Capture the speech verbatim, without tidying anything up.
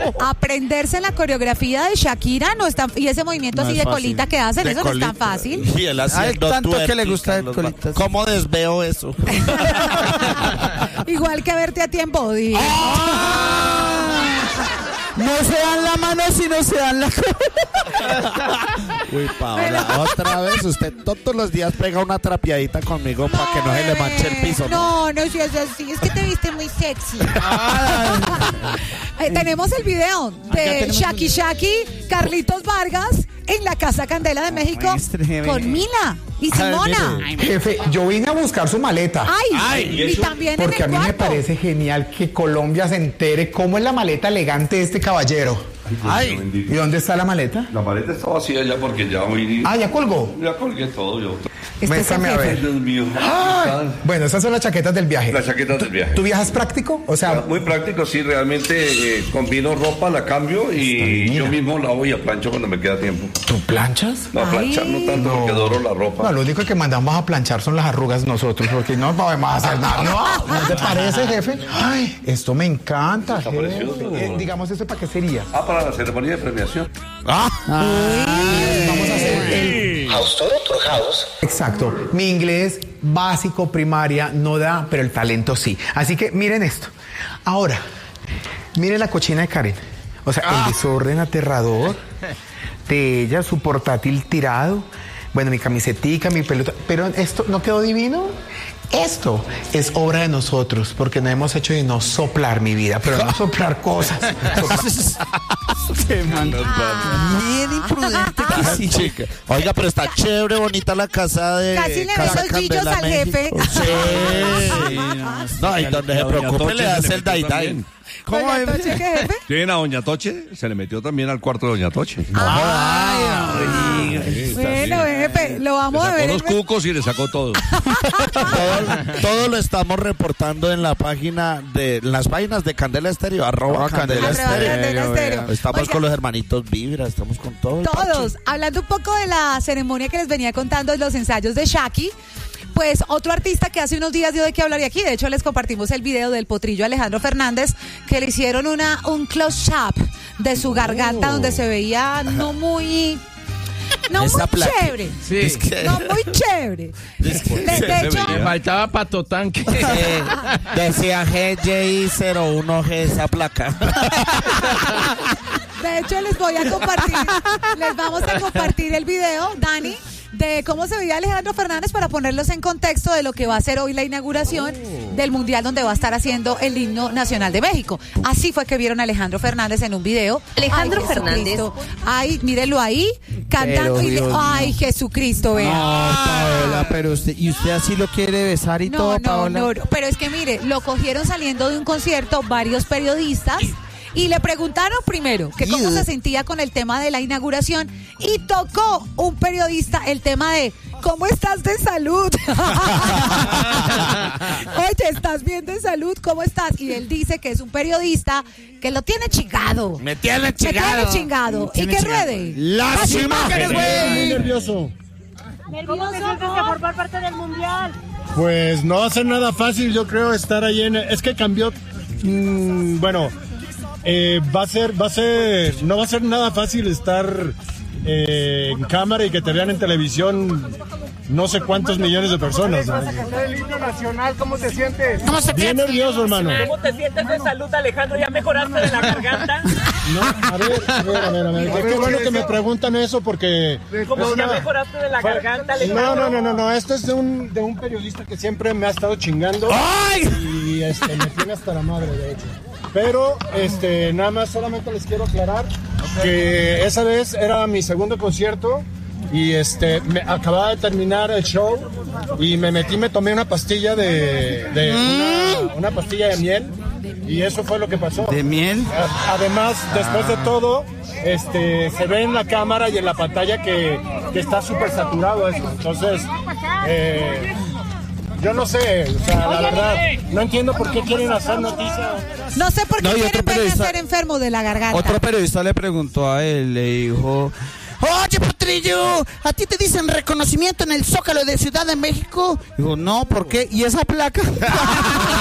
aprenderse la coreografía de Shakira no es tan, y ese movimiento No así es de fácil. colita que hacen, De eso colita. no es tan fácil. Y él haciendo tanto que twerking, le gusta de Carlos colitas. Va- ¿Cómo desveo eso? Igual que verte a ti en body. No se dan la mano si no se dan la Uy, Paola, otra vez usted todos los días pega una trapeadita conmigo para que no se le manche el piso. ¿no? No, no seas así, es que te viste muy sexy. Eh, tenemos el video de tenemos Shaki el- Shaki, Carlitos Vargas en la Casa Candela de México Muéstreme. con Mila y Simona. Jefe, yo vine a buscar su maleta. Ay, y también Porque a en mí el me cuarto. parece genial que Colombia se entere cómo es la maleta elegante de este caballero. Ay, ¿Y dónde está la maleta? la maleta está vacía ya porque ya hoy Ah, ya colgó. ya colgué todo yo. Este es el Muéstrame a jefe. ver. Dios mío. Ay, bueno, esas son las chaquetas del viaje. Las chaquetas del viaje. ¿Tú viajas práctico? O sea, Muy práctico, sí, realmente eh, combino ropa, la cambio y divina. yo mismo lavo y aplancho cuando me queda tiempo. ¿tú planchas? No, planchar no tanto porque adoro la No, ropa. lo único que mandamos a planchar son las arrugas nosotros, porque no podemos hacer nada. No, ¿no te parece, jefe? Ay, esto me encanta, Está jefe. precioso. Eh, digamos, ¿eso para qué sería? Ah, para la ceremonia de premiación. Ah, Vamos a hacer el House Doctor House. Exacto. Mi inglés básico, primaria, no da, pero el talento sí. Así que miren esto. Ahora, miren la cochina de Karen. O sea, el desorden aterrador de ella, su portátil tirado. Bueno, mi camisetica, mi pelota. Pero esto no quedó divino. Esto es obra de nosotros, porque no hemos hecho de no soplar mi vida, pero no soplar cosas. Qué man. Bien imprudente que sí. chica. Oiga, pero está chévere, bonita la casa de Casi le ve Casa los brillos Candela, al jefe. México. Sí. No, y donde se preocupe le hace el dai dai. ¿Cómo Doña es? Toche, ¿qué, jefe? Tienen a Doña Toche, se le metió también al cuarto de Doña Toche. Ay, Bueno, jefe, lo vamos a ver. Sacó en- los cucos y le sacó todo. Todo, todo lo estamos reportando en la página de en las páginas de Candela Estéreo, arroba Candela Arroba Estéreo. Candela Estéreo. Estamos Oiga, con los hermanitos Vibra, estamos con todo el todos, parche. hablando un poco de la ceremonia que les venía contando, los ensayos de Shaki. Pues otro artista que hace unos días dio de qué hablar y aquí, de hecho les compartimos el video del potrillo Alejandro Fernández, que le hicieron una un close-up de su garganta donde se veía no muy... No Esa muy placa. chévere. Sí. Es que- No muy chévere. De, de hecho, Le faltaba pato tanque. Eh, decía G J cero uno G esa placa. de hecho les voy a compartir, les vamos a compartir el video, Dani, de cómo se veía Alejandro Fernández para ponerlos en contexto de lo que va a ser hoy la inauguración del Mundial donde va a estar haciendo el himno nacional de México. Así fue que vieron a Alejandro Fernández en un video. Alejandro Ay, Fernández. Jesucristo. Ay, mírenlo ahí, cantando. Pero, Y le- Dios ay, Jesucristo, vea. No, Paola, pero usted, ¿y usted así lo quiere besar y No, todo, no, Paola? no, no, pero es que mire, lo cogieron saliendo de un concierto varios periodistas y le preguntaron primero que cómo se sentía con el tema de la inauguración y tocó un periodista el tema de ¿cómo estás de salud? Oye, ¿estás bien de salud? ¿Cómo estás? Y él dice que es un periodista que lo tiene chingado. Me tiene Me tiene chingado. chingado. Y que ruede. Las imágenes, güey. nervioso. ¿Cómo te sientes de formar parte del mundial? Pues no va a ser nada fácil, yo creo, estar ahí en... Es que cambió... mm, bueno, eh, va a ser... va a ser no va a ser nada fácil estar eh, en cámara y que te vean en televisión no sé cuántos millones de personas, ¿no? El himno nacional, ¿cómo te sientes? Bien nervioso, hermano. ¿Cómo te sientes de salud, Alejandro? ¿Ya mejoraste de la garganta? No, a ver, a ver, a ver, a ver. Qué bueno que me preguntan eso porque... ¿Cómo ya mejoraste de la garganta, No, no, no, no, no, esto es de un, de un periodista que siempre me ha estado chingando. ¡Ay! Y este, me tiene hasta la madre, de hecho. Pero, este, nada más solamente les quiero aclarar que esa vez era mi segundo concierto y este, me acababa de terminar el show y me metí, me tomé una pastilla de, de una, una pastilla de miel y eso fue lo que pasó. ¿De miel? A- Además, después de todo, este, se ve en la cámara y en la pantalla que, que está súper saturado eso. Entonces, eh, yo no sé, o sea, la verdad, no entiendo por qué quieren hacer noticias. No sé por qué No, y otro quieren verme periodista- ser enfermo de la garganta. Otro periodista le preguntó a él, le dijo... Oye, Potrillo, ¿a ti te dicen reconocimiento en el Zócalo de Ciudad de México? Dijo, no, ¿por qué? ¿Y esa placa?